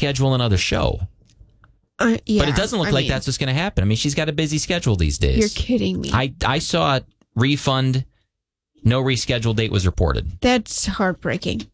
schedule another show. Yeah, but it doesn't look like that's what's going to happen. I mean, she's got a busy schedule these days. You're kidding me. I saw a refund, no rescheduled date was reported. That's heartbreaking.